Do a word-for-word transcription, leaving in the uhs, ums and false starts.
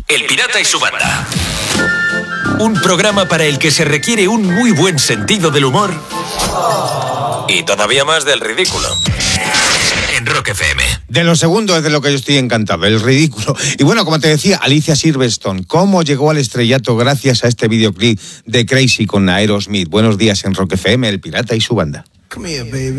El Pirata y su banda. Un programa para el que se requiere un muy buen sentido del humor y todavía más del ridículo. En Rock F M. De lo segundo es de lo que yo estoy encantado, el ridículo. Y bueno, como te decía, Alicia Silverstone, ¿cómo llegó al estrellato gracias a este videoclip de Crazy con Aerosmith? Buenos días en Rock F M, El Pirata y su banda. Come here, baby.